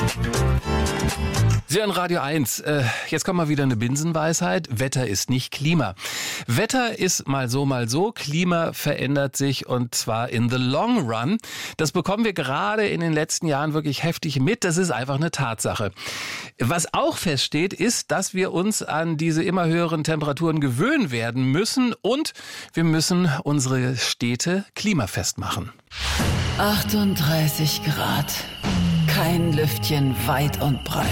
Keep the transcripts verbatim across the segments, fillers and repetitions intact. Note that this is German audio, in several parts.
Sie hören Radio eins. Äh, jetzt kommt mal wieder eine Binsenweisheit. Wetter ist nicht Klima. Wetter ist mal so, mal so. Klima verändert sich und zwar in the long run. Das bekommen wir gerade in den letzten Jahren wirklich heftig mit. Das ist einfach eine Tatsache. Was auch feststeht, ist, dass wir uns an diese immer höheren Temperaturen gewöhnen werden müssen und wir müssen unsere Städte klimafest machen. achtunddreißig Grad. Kein Lüftchen weit und breit.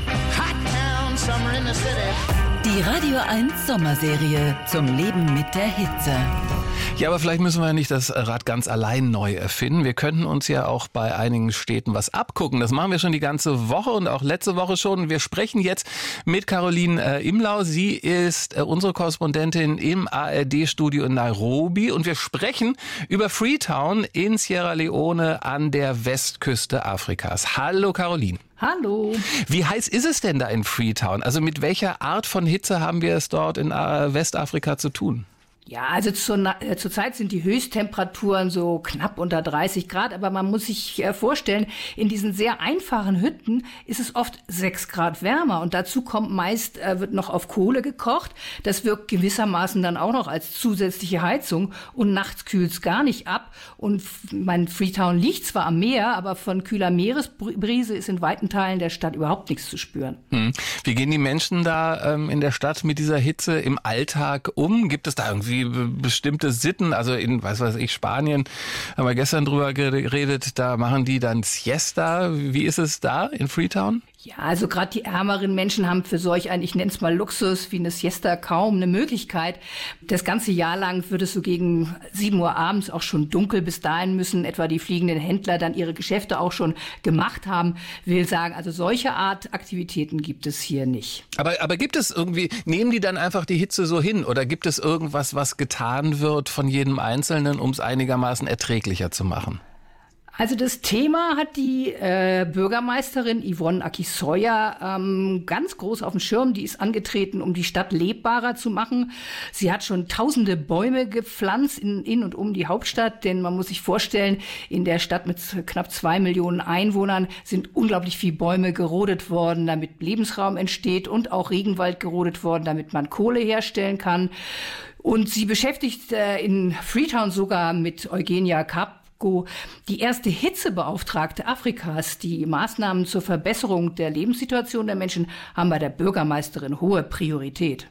Die Radio eins Sommerserie zum Leben mit der Hitze. Ja, aber vielleicht müssen wir ja nicht das Rad ganz allein neu erfinden. Wir könnten uns ja auch bei einigen Städten was abgucken. Das machen wir schon die ganze Woche und auch letzte Woche schon. Wir sprechen jetzt mit Caroline äh, Imlau. Sie ist äh, unsere Korrespondentin im A R D-Studio in Nairobi. Und wir sprechen über Freetown in Sierra Leone an der Westküste Afrikas. Hallo Caroline. Hallo. Wie heiß ist es denn da in Freetown? Also mit welcher Art von Hitze haben wir es dort in äh, Westafrika zu tun? Ja, also zur, äh, zurzeit sind die Höchsttemperaturen so knapp unter dreißig Grad, aber man muss sich äh, vorstellen, in diesen sehr einfachen Hütten ist es oft sechs Grad wärmer und dazu kommt meist, äh, wird noch auf Kohle gekocht. Das wirkt gewissermaßen dann auch noch als zusätzliche Heizung und nachts kühlt es gar nicht ab. Und mein Freetown liegt zwar am Meer, aber von kühler Meeresbrise ist in weiten Teilen der Stadt überhaupt nichts zu spüren. Hm. Wie gehen die Menschen da ähm, in der Stadt mit dieser Hitze im Alltag um? Gibt es da irgendwie bestimmte Sitten, also in, was weiß ich, Spanien, haben wir gestern drüber geredet, da machen die dann Siesta. Wie ist es da in Freetown? Ja, also gerade die ärmeren Menschen haben für solch ein, ich nenne es mal Luxus, wie eine Siesta kaum eine Möglichkeit. Das ganze Jahr lang wird es so gegen sieben Uhr abends auch schon dunkel. Bis dahin müssen etwa die fliegenden Händler dann ihre Geschäfte auch schon gemacht haben. Will sagen, also solche Art Aktivitäten gibt es hier nicht. Aber, aber gibt es irgendwie, nehmen die dann einfach die Hitze so hin oder gibt es irgendwas, was getan wird von jedem Einzelnen, um es einigermaßen erträglicher zu machen? Also das Thema hat die äh, Bürgermeisterin Yvonne Akisoya ähm, ganz groß auf dem Schirm. Die ist angetreten, um die Stadt lebbarer zu machen. Sie hat schon tausende Bäume gepflanzt in, in und um die Hauptstadt. Denn man muss sich vorstellen, in der Stadt mit knapp zwei Millionen Einwohnern sind unglaublich viele Bäume gerodet worden, damit Lebensraum entsteht und auch Regenwald gerodet worden, damit man Kohle herstellen kann. Und sie beschäftigt äh, in Freetown sogar mit Eugenia Kapp, die erste Hitzebeauftragte Afrikas. Die Maßnahmen zur Verbesserung der Lebenssituation der Menschen haben bei der Bürgermeisterin hohe Priorität.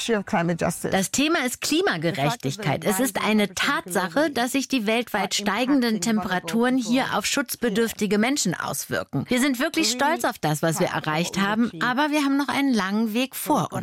Das Thema ist Klimagerechtigkeit. Es ist eine Tatsache, dass sich die weltweit steigenden Temperaturen hier auf schutzbedürftige Menschen auswirken. Wir sind wirklich stolz auf das, was wir erreicht haben, aber wir haben noch einen langen Weg vor uns.